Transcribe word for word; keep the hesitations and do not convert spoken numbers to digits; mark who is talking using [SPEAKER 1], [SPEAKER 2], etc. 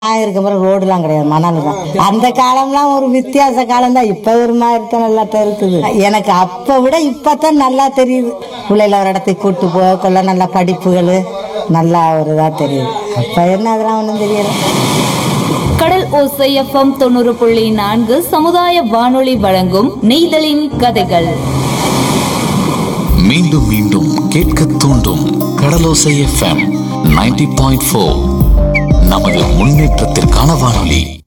[SPEAKER 1] நான் இருக்க பிறகு ரோடுலாம் கிடையாது, மணல் தான். அந்த காலம்லாம் ஒரு வித்தியாச காலம் தான். இப்ப ஒரு மாதிரி தான் நல்லா இருக்குது. எனக்கு அப்ப விட இப்பதான் நல்லா தெரியுது. பிள்ளைல ஒரு இடத்துக்கு கூட்டு போக கொள்ள நல்ல படிப்புகள் நல்லா ஒரு இதா தெரியுது. அப்ப என்ன அதெல்லாம் ஒன்றும் தெரியல.
[SPEAKER 2] கடல் ஓசை எஃப்எம் தொண்ணூறு புள்ளி நான்கு சமுதாய வானொலி வழங்கும் நெய்தலின் கதைகள்.
[SPEAKER 3] மீண்டும் மீண்டும் கேட்க தூண்டும் கடலோசை எஃப்எம் நைன்டி பாயிண்ட் ஃபோர் நமது முன்னேற்றத்திற்கான வானொலி.